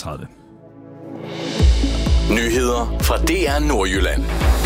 33. Nyheder fra DR Nordjylland.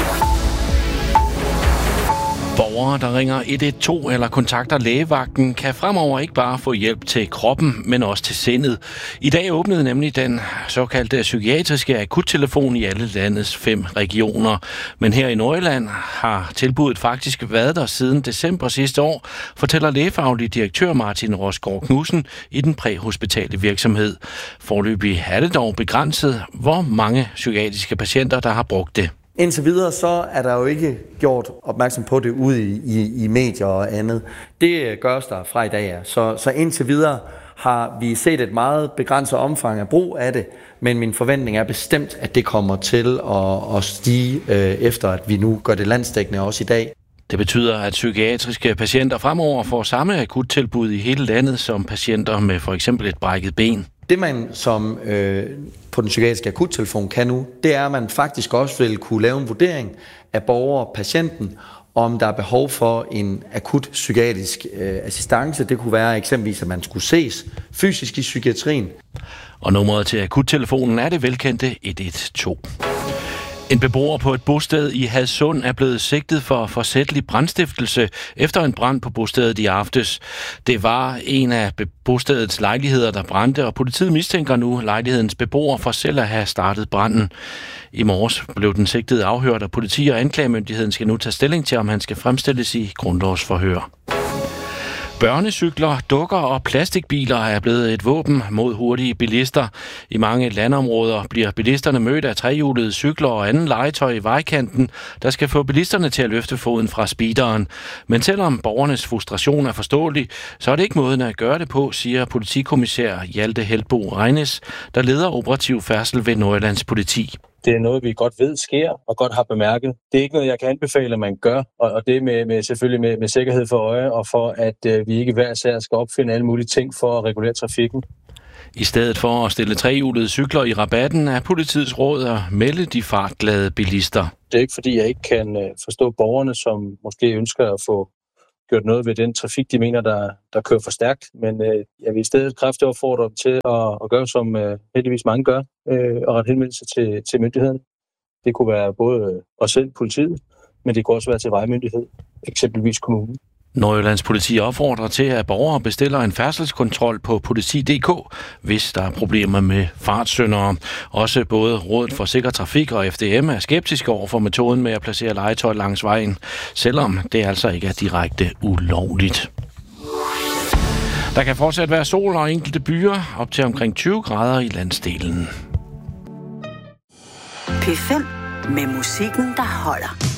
Borgere, der ringer 112 eller kontakter lægevagten, kan fremover ikke bare få hjælp til kroppen, men også til sindet. I dag åbnede nemlig den såkaldte psykiatriske akuttelefon i alle landets 5 regioner. Men her i Nordjylland har tilbuddet faktisk været der siden december sidste år, fortæller lægefaglig direktør Martin Rosgaard Knudsen i den præhospitale virksomhed. Foreløbig er det dog begrænset, hvor mange psykiatriske patienter, der har brugt det. Indtil videre så er der jo ikke gjort opmærksom på det ude i medier og andet. Det gørs der fra i dag. Så indtil videre har vi set et meget begrænset omfang af brug af det, men min forventning er bestemt, at det kommer til at stige efter, at vi nu gør det landsdækkende også i dag. Det betyder, at psykiatriske patienter fremover får samme akuttilbud i hele landet som patienter med for eksempel et brækket ben. Det man som på den psykiatriske akuttelefon kan nu, det er, at man faktisk også vil kunne lave en vurdering af patienten, om der er behov for en akut psykiatrisk assistance. Det kunne være eksempelvis, at man skulle ses fysisk i psykiatrien. Og nummeret til akuttelefonen er det velkendte 112. En beboer på et bosted i Hadsund er blevet sigtet for forsætlig brandstiftelse efter en brand på bostedet i aftes. Det var en af bostedets lejligheder, der brændte, og politiet mistænker nu lejlighedens beboer for selv at have startet branden. I morges blev den sigtede afhørt, og politi og anklagemyndigheden skal nu tage stilling til, om han skal fremstilles i grundlovsforhør. Børnecykler, dukker og plastikbiler er blevet et våben mod hurtige bilister. I mange landområder bliver bilisterne mødt af trehjulede cykler og anden legetøj i vejkanten, der skal få bilisterne til at løfte foden fra speederen. Men selvom borgernes frustration er forståelig, så er det ikke måden at gøre det på, siger politikommissær Hjalte Heltbo Regnes, der leder operativ færdsel ved Nordjyllands politi. Det er noget, vi godt ved sker og godt har bemærket. Det er ikke noget, jeg kan anbefale, at man gør, og det med selvfølgelig med sikkerhed for øje, og for at vi ikke hver sær skal opfinde alle mulige ting for at regulere trafikken. I stedet for at stille trehjulede cykler i rabatten, er politiets råd at melde de fartglade bilister. Det er ikke fordi, jeg ikke kan forstå borgerne, som måske ønsker at få gjort noget ved den trafik, de mener, der kører for stærkt. Men jeg vil i stedet kraftigt opfordre dem til at gøre, som heldigvis mange gør, og rette henvendelse til myndighederne. Det kunne være både os selv, politiet, men det kunne også være til vejmyndighed, eksempelvis kommunen. Nordjyllands politi opfordrer til, at borgere bestiller en færdselskontrol på politi.dk, hvis der er problemer med fartsyndere. Også både Rådet for Sikker Trafik og FDM er skeptiske over for metoden med at placere legetøj langs vejen, selvom det altså ikke er direkte ulovligt. Der kan fortsat være sol og enkelte byer op til omkring 20 grader i landsdelen. P5 med musikken, der holder.